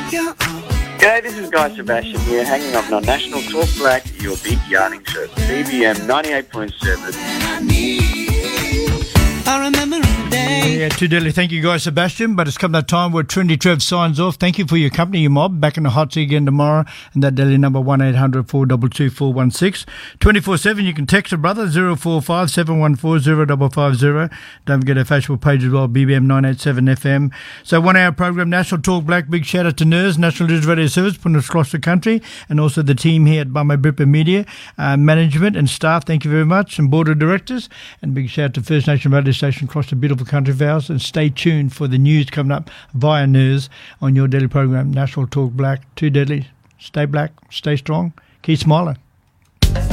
G'day, this is Guy Sebastian here, hanging up on National Talk Black, your big yarning show, BBM 98.7. I remember the day. Yeah, too deadly. Thank you, guys, Sebastian. But it's come that time where Trendy Trev signs off. Thank you for your company, your mob. Back in the hot seat again tomorrow. And that daily number 1-800-422-416. 24/7. You can text a brother 045 714 0550. Don't forget our Facebook page as well, BBM 987 FM. So 1 hour program, National Talk Black. Big shout out to NERS, National News Radio Service, putting us across the country, and also the team here at Bama Bripper Media, management and staff. Thank you very much, and board of directors. And big shout out to First Nation Radio Station across the beautiful country of ours. And stay tuned for the news coming up via news on your daily program, National Talk Black. Too deadly. Stay black, stay strong, keep smiling.